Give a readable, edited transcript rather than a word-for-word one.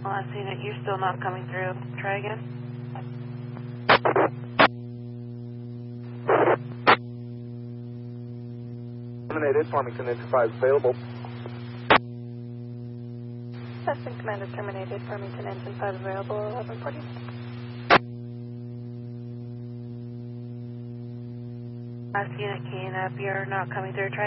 Last unit, you're still not coming through. Try again. Terminated, Farmington Enterprise available. Western Command is terminated, Farmington Engine 5 available, 1140. Last unit, keying up, you're not coming through. Try